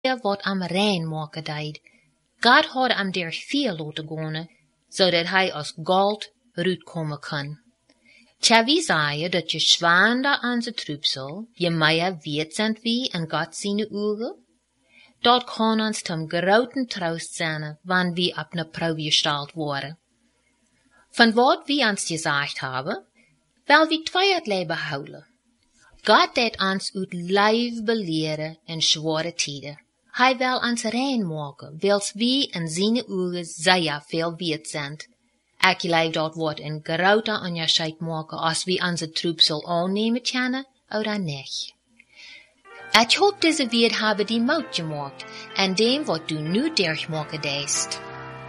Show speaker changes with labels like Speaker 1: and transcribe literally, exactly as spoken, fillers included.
Speaker 1: wat am rein maken deed. God had am der veel laten gaan, zodat hij als gold uitkomen kan. Tja, wie zei dat je zwaarder aan zijn trupsel, je meer weet zijn wie en God zijn ogen? Dat kan ons zum groten troost zijn, wanneer we op ne proef gesteld worden. Van wat we ons gezegd hebben, wel we twee het leven houden. God deed ons uit lijf beleren in zware tijden. Hij wil ons rein maken, wils we in zijn ogen zeer veel weet zijn. Ik geloof dat wordt een groter onderscheid maken als we onze trupsel aannemen kunnen, oder niet. Ik hoop deze weer hebben die moed gemaakt, en dem wat du nu durchmaken deest.